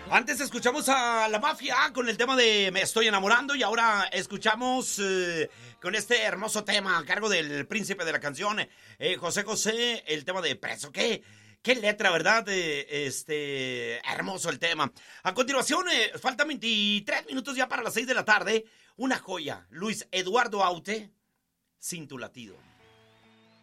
Antes escuchamos a La Mafia con el tema de Me Estoy Enamorando y ahora escuchamos con este hermoso tema a cargo del príncipe de la canción, José José, el tema de Preso. Qué letra, ¿verdad? Hermoso el tema. A continuación, faltan 23 minutos ya para las 6 de la tarde. Una joya, Luis Eduardo Aute, Sin tu latido.